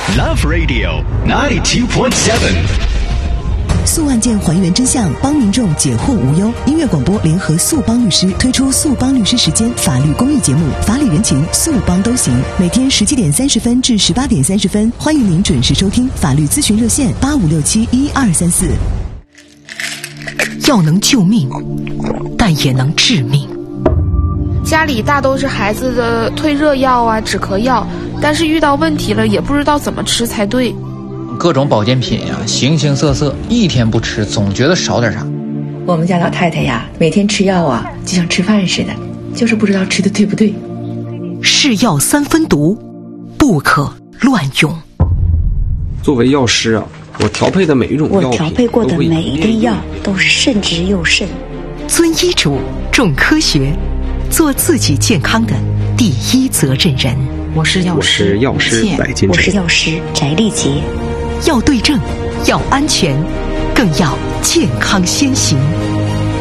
Love Radio 92.7。 诉案件还原真相，帮民众解惑无忧。音乐广播联合速帮律师推出速帮律师时间法律公益节目，法理人情，速帮都行。每天17点30分至18点30分，欢迎您准时收听法律咨询热线85671234。 药能救命，但也能致命。 家里大都是孩子的退热药啊、止咳药，但是遇到问题了也不知道怎么吃才对。 各种保健品呀，形形色色，一天不吃总觉得少点啥。 我们家老太太呀，每天吃药啊就像吃饭似的，就是不知道吃的对不对。 是药三分毒，不可乱用。 作为药师啊，我调配的每一种药品， 我调配过的每一根药都是慎之又慎。 遵医嘱，重科学，做自己健康的第一责任人。 我是药师白金我是药师翟丽杰。 要对症，要安全，更要健康先行。